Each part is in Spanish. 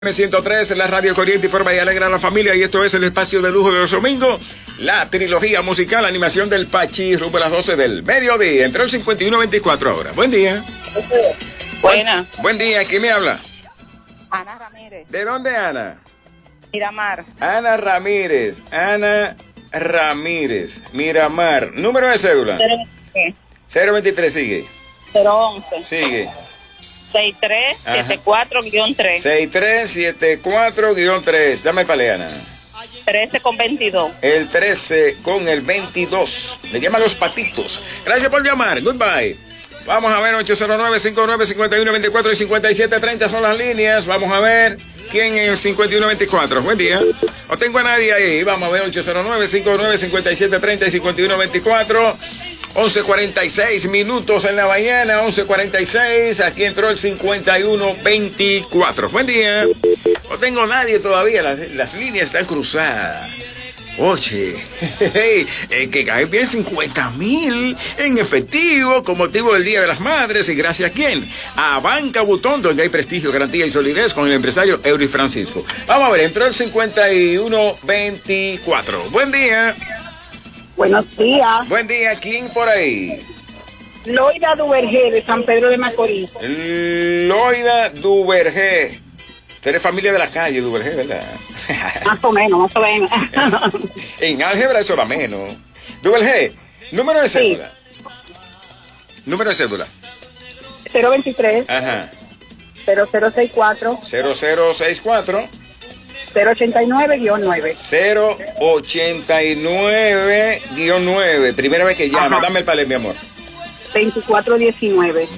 103, la radio corriente informa y alegra a la familia, y esto es el espacio de lujo de los domingos, la trilogía musical, animación del Pachi, rumbo a las 12 del mediodía, entre el 51 y 24 horas. Buen día. Buena. Buen día, ¿quién me habla? Ana Ramírez. ¿De dónde, Ana? Miramar. Ana Ramírez, Miramar. Número de cédula. 023, sigue. 011. Sigue. 6374-3. 6374-3. Dame paleana. 13 con 22. El 13 con el 22. Le llama Los Patitos. Gracias por llamar. Goodbye. Vamos a ver, 809-59-51-24 y 57-30 son las líneas. Vamos a ver quién es el 51-24. Buen día. No tengo a nadie ahí. Vamos a ver, 809-59-57-30 y 51-24. 11:46 minutos en la mañana, 11:46. Aquí entró el 51-24. Buen día. No tengo nadie todavía. Las líneas están cruzadas. Oye, que caen bien 50,000 en efectivo con motivo del Día de las Madres. ¿Y gracias a quién? A Banca Butón, donde hay prestigio, garantía y solidez, con el empresario Eury Francisco. Vamos a ver, entró el 51-24. Buen día. Buenos días. Buen día, ¿quién por ahí? Loida Duvergé, de San Pedro de Macorís. Loida Duvergé. Tú eres familia de la calle, Duvergé, ¿verdad? Más o menos. En álgebra eso da menos. Duvergé, número de cédula. Sí. Número de cédula. 023. Ajá. 0064. 0064. 089-9. 089-9. Primera vez que llama. Ajá. Dame el palé, mi amor. 2419.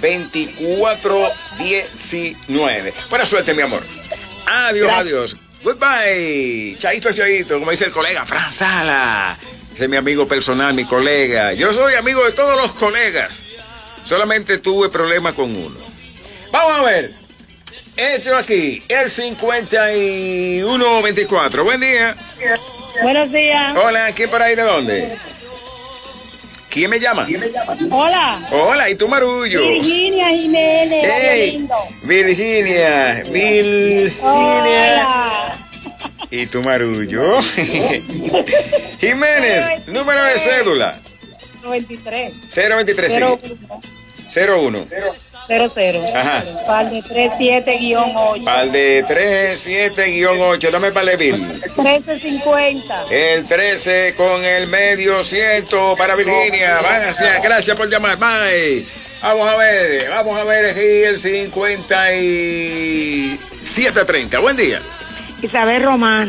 2419. Buena suerte, mi amor. Adiós, gracias. Adiós. Goodbye. Chaito, como dice el colega Fran Sala. Ese es mi amigo personal, mi colega. Yo soy amigo de todos los colegas. Solamente tuve problema con uno. Vamos a ver. Hecho aquí, el 51-24. Buen día. Buenos días. Hola, ¿quién por ahí de dónde? ¿Quién me llama? Hola. Hola, ¿y tu marullo? Virginia Jiménez. Hey, Virginia. Hola. ¿Y tu marullo? Jiménez, número de cédula. 93. 023. 01. 00. Ajá. Pal de 37-8. Pal de 37-8. Dame pal de 1350. El 13 con el medio ciento para Virginia. Gracias por llamar. Bye. Vamos a ver aquí el 57-30. Buen día. Isabel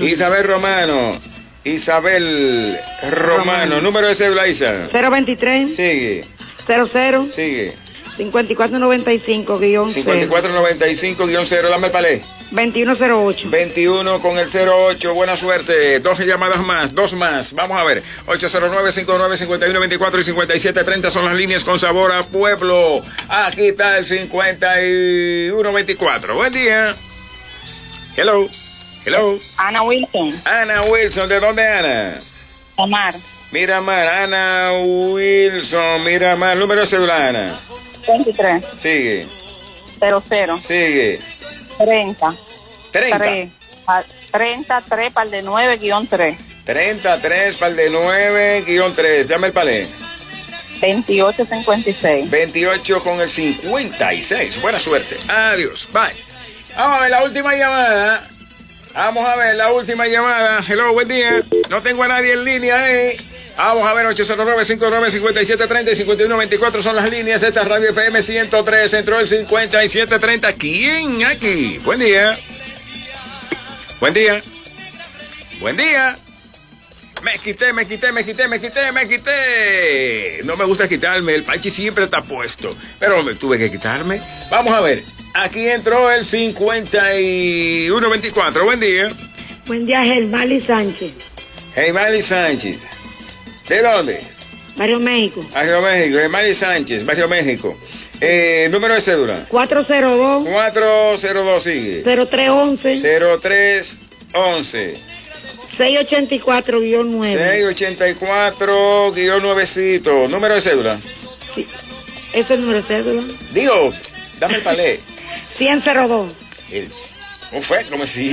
Romano. Número de cédula, Isa. 023. Sigue. 00. Sigue. 5495-0. 5495-0. Dame el palé. 2108. 21 con el 08. Buena suerte. Dos llamadas más. Dos más. Vamos a ver. 809-59-51-24 y 57-30 son las líneas con sabor a pueblo. Aquí está el 51-24. Buen día. Hello. Ana Wilson. Ana Wilson. ¿De dónde, Ana? Miramar. Ana Wilson. Miramar. Número de celular, Ana. 23. Sigue. 00. Sigue. 30. 30. 33 pal de 9-3. 33 pal de 9-3. Dame el palé. 2856. 28 con el 56. Buena suerte. Adiós. Bye. Vamos a ver la última llamada. Hello, buen día. No tengo a nadie en línea ahí. Vamos a ver, 809-59-57-30 y 51-24 son las líneas. Esta es Radio FM 103, entró el 57-30. ¿Quién aquí? Buen día. Me quité. No me gusta quitarme, el Pachi siempre está puesto, pero me tuve que quitarme. Vamos a ver, aquí entró el 51-24. Buen día. Buen día, Germali Sánchez. ¿De dónde? Barrio México. Germali Sánchez, Barrio México. Número de cédula. 402. 402, sigue. 0311. 0311. 684-9. 684-9. Número de cédula. Sí. ¿Ese es el número de cédula? Digo, dame el palé. 10002. Un fue como si